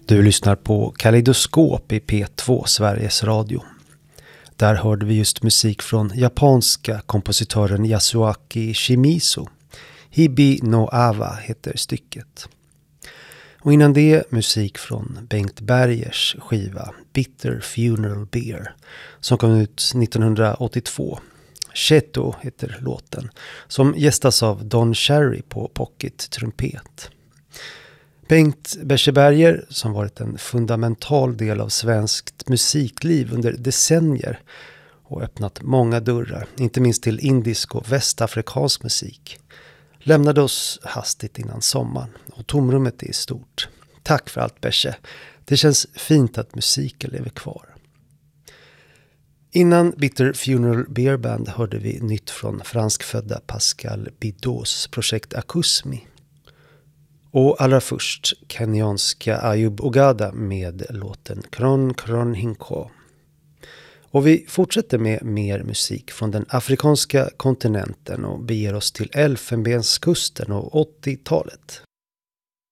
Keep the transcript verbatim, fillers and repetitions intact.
Du lyssnar på Kaleidoskop i P två, Sveriges Radio. Där hörde vi just musik från japanska kompositören Yasuaki Shimizu. Hibi no Awa heter stycket. Och innan det musik från Bengt Bergers skiva Bitter Funeral Beer som kom ut nittonhundraåttiotvå. Cheto heter låten, som gästas av Don Cherry på pocket-trumpet. Bengt Berger, som varit en fundamental del av svenskt musikliv under decennier och öppnat många dörrar, inte minst till indisk och västafrikansk musik, lämnade oss hastigt innan sommaren och tomrummet är stort. Tack för allt, Berge. Det känns fint att musiken lever kvar. Innan Bitter Funeral Beer Band hörde vi nytt från franskfödda Pascal Bidots projekt Akusmi. Och allra först kenyanska Ayub Ogada med låten Kron Kron Hinko. Och vi fortsätter med mer musik från den afrikanska kontinenten och beger oss till Elfenbenskusten och åttiotalet.